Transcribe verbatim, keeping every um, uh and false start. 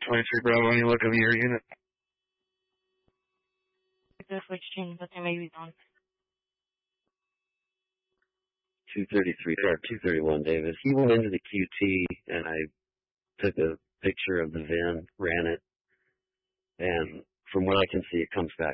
twenty-three Bravo, any look of your unit? The switching, but they may be done. two thirty-three or two thirty-one Davis. He went into the Q T and I took a picture of the V I N, ran it, and from what I can see, it comes back